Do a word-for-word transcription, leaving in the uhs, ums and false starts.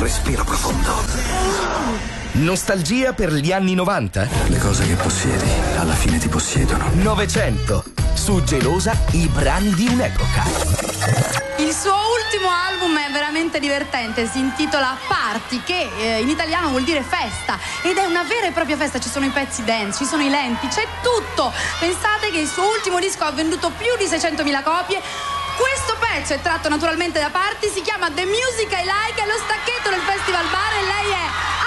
respiro profondo. Nostalgia per gli anni novanta? Le cose che possiedi, alla fine ti possiedono. Novecento. Su Gelosa, i brani di un'epoca. Il suo ultimo album è veramente divertente, si intitola Party, che eh, in italiano vuol dire festa, ed è una vera e propria festa. Ci sono i pezzi dance, ci sono i lenti, c'è tutto. Pensate che il suo ultimo disco ha venduto più di seicentomila copie. Questo pezzo è tratto naturalmente da Party, si chiama The Music I Like, è lo stacchetto del Festival Bar e lei è